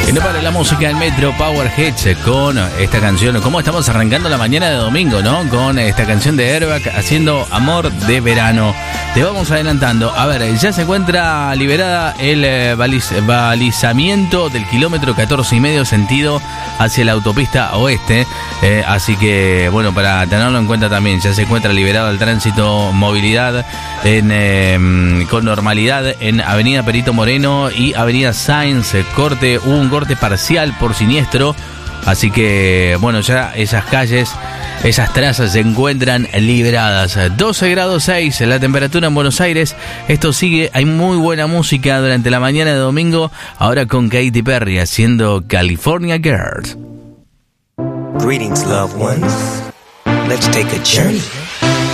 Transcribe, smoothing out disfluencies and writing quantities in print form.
Y no para la música en Metro Powerheads con esta canción. ¿Cómo estamos arrancando la mañana de domingo, no? Con esta canción de Airbag haciendo Amor de Verano. Te vamos adelantando. A ver, ya se encuentra liberada el balizamiento del kilómetro 14,5 sentido hacia la autopista oeste. Así que, bueno, para tenerlo en cuenta también, ya se encuentra liberado el tránsito, movilidad con normalidad en Avenida Perito Moreno y Avenida Sáenz. Hubo un corte parcial por siniestro. Así que, bueno, ya esas calles, esas trazas se encuentran liberadas. 12 grados 6 la temperatura en Buenos Aires. Esto sigue, hay muy buena música durante la mañana de domingo. Ahora con Katy Perry haciendo California Girls. Greetings, loved ones. Let's take a journey